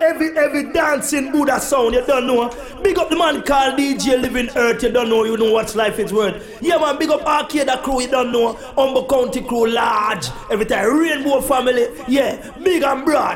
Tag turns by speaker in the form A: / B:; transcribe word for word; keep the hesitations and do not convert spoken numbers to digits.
A: every every dancing Buddha sound, you don't know. Big up the man called D J Living Earth, you don't know, you know what life is worth. Yeah man, big up Arcade crew, you don't know. Humble County crew large. Every time Rainbow family, yeah, big and broad.